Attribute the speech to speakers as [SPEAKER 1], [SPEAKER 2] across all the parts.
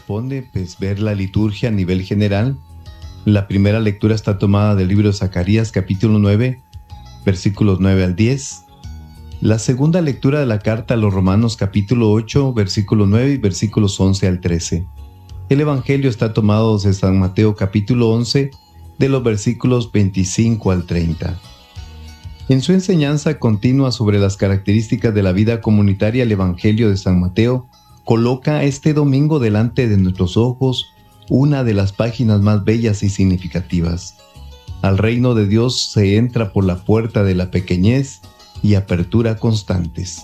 [SPEAKER 1] corresponde ver la liturgia a nivel general. La primera lectura está tomada del libro de Zacarías, capítulo 9, versículos 9 al 10. La segunda lectura de la carta a los Romanos, capítulo 8, versículo 9 y versículos 11 al 13. El Evangelio está tomado de San Mateo, capítulo 11, de los versículos 25 al 30. En su enseñanza continua sobre las características de la vida comunitaria, el Evangelio de San Mateo coloca este domingo delante de nuestros ojos una de las páginas más bellas y significativas. Al reino de Dios se entra por la puerta de la pequeñez y apertura constantes.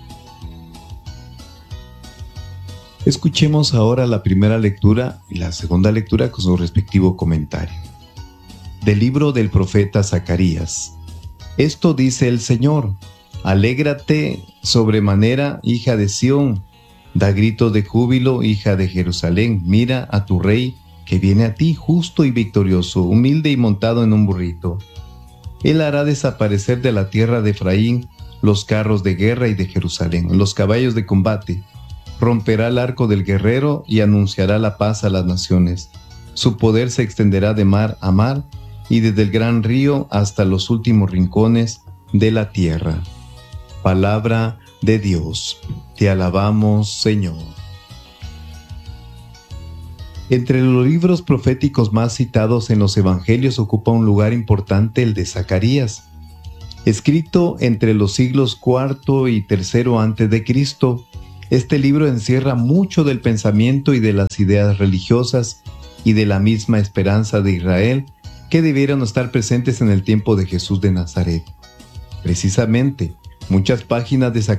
[SPEAKER 1] Escuchemos ahora la primera lectura y la segunda lectura con su respectivo comentario. Del libro del profeta Zacarías. Esto dice el Señor: alégrate sobremanera, hija de Sión, da gritos de júbilo, hija de Jerusalén. Mira a tu rey que viene a ti, justo y victorioso, humilde y montado en un burrito. Él hará desaparecer de la tierra de Efraín los carros de guerra y de Jerusalén, los caballos de combate. Romperá el arco del guerrero y anunciará la paz a las naciones. Su poder se extenderá de mar a mar y desde el gran río hasta los últimos rincones de la tierra. Palabra de Dios. Te alabamos, Señor. Entre los libros proféticos más citados en los evangelios ocupa un lugar importante el de Zacarías. Escrito entre los siglos IV y III a.C., este libro encierra mucho del pensamiento y de las ideas religiosas y de la misma esperanza de Israel que debieron estar presentes en el tiempo de Jesús de Nazaret. Precisamente, muchas páginas de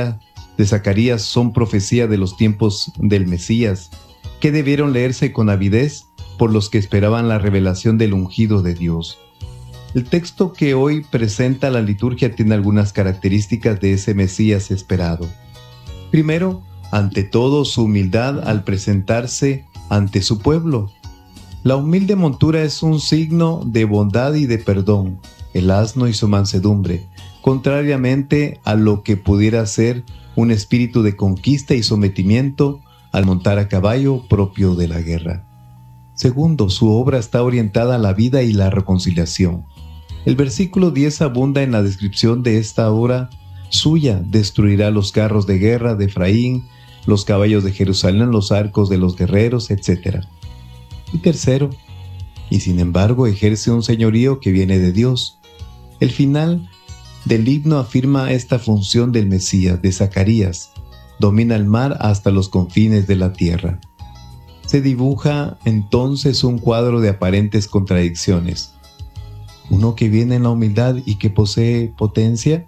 [SPEAKER 1] Zacarías son profecía de los tiempos del Mesías, que debieron leerse con avidez por los que esperaban la revelación del ungido de Dios. El texto que hoy presenta la liturgia tiene algunas características de ese Mesías esperado. Primero, ante todo, su humildad al presentarse ante su pueblo. La humilde montura es un signo de bondad y de perdón, el asno y su mansedumbre, contrariamente a lo que pudiera ser un espíritu de conquista y sometimiento al montar a caballo propio de la guerra. Segundo, su obra está orientada a la vida y la reconciliación. El versículo 10 abunda en la descripción de esta obra suya: destruirá los carros de guerra de Efraín, los caballos de Jerusalén, los arcos de los guerreros, etc. Y tercero, y sin embargo ejerce un señorío que viene de Dios. El final del himno afirma esta función del Mesías, de Zacarías: domina el mar hasta los confines de la tierra. Se dibuja entonces un cuadro de aparentes contradicciones. Uno que viene en la humildad y que posee potencia.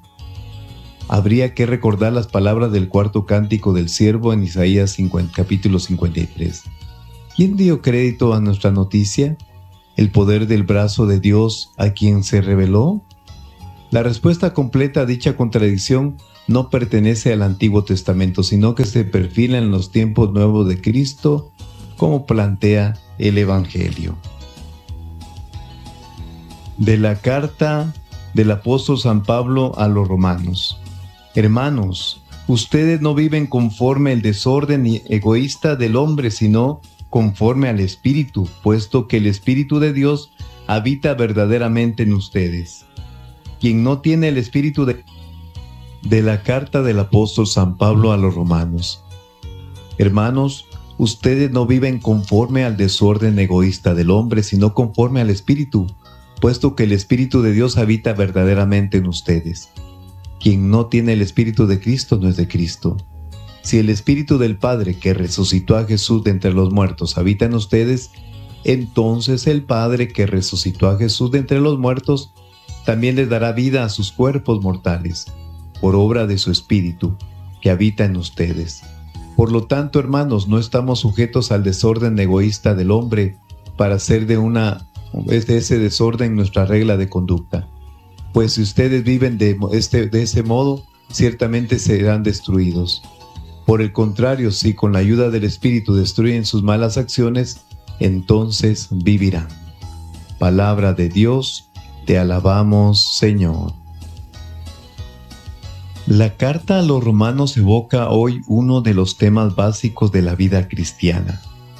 [SPEAKER 1] Habría que recordar las palabras del cuarto cántico del siervo en Isaías capítulo 53. ¿Quién dio crédito a nuestra noticia? ¿El poder del brazo de Dios a quien se reveló? La respuesta completa a dicha contradicción no pertenece al Antiguo Testamento, sino que se perfila en los tiempos nuevos de Cristo, como plantea el Evangelio. De la carta del apóstol San Pablo a los Romanos. Hermanos, ustedes no viven conforme al desorden egoísta del hombre, sino conforme al Espíritu, puesto que el Espíritu de Dios habita verdaderamente en ustedes. Quien no tiene el Espíritu de la carta del apóstol San Pablo a los Romanos. Hermanos, ustedes no viven conforme al desorden egoísta del hombre, sino conforme al Espíritu, puesto que el Espíritu de Dios habita verdaderamente en ustedes. Quien no tiene el Espíritu de Cristo no es de Cristo. Si el Espíritu del Padre que resucitó a Jesús de entre los muertos habita en ustedes, entonces el Padre que resucitó a Jesús de entre los muertos también les dará vida a sus cuerpos mortales, por obra de su Espíritu que habita en ustedes. Por lo tanto, hermanos, no estamos sujetos al desorden egoísta del hombre para hacer de ese desorden nuestra regla de conducta. Pues si ustedes viven de ese modo, ciertamente serán destruidos. Por el contrario, si con la ayuda del Espíritu destruyen sus malas acciones, entonces vivirán. Palabra de Dios, te alabamos, Señor. La carta a los Romanos evoca hoy uno de los temas básicos de la vida cristiana,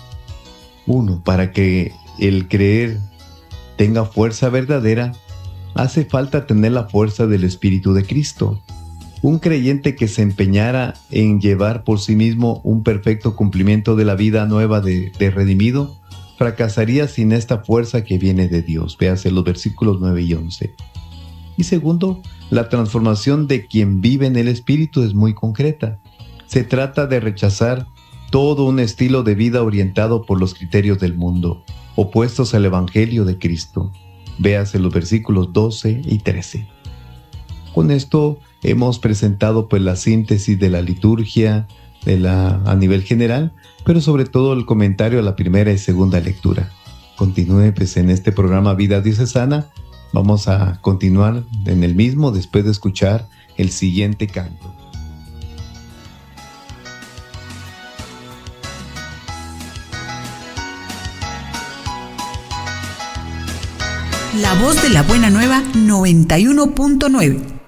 [SPEAKER 1] 1. Para que el creer tenga fuerza verdadera, hace falta tener la fuerza del Espíritu de Cristo. Un creyente que se empeñara en llevar por sí mismo un perfecto cumplimiento de la vida nueva de redimido, fracasaría sin esta fuerza que viene de Dios. Véase los versículos 9 y 11. Y segundo, la transformación de quien vive en el Espíritu es muy concreta. Se trata de rechazar todo un estilo de vida orientado por los criterios del mundo, opuestos al Evangelio de Cristo. Véase los versículos 12 y 13. Con esto hemos presentado la síntesis de la liturgia a nivel general, pero sobre todo el comentario a la primera y segunda lectura. Continúe en este programa Vida Diocesana. Vamos a continuar en el mismo después de escuchar el siguiente canto.
[SPEAKER 2] La voz de la buena nueva 91.9.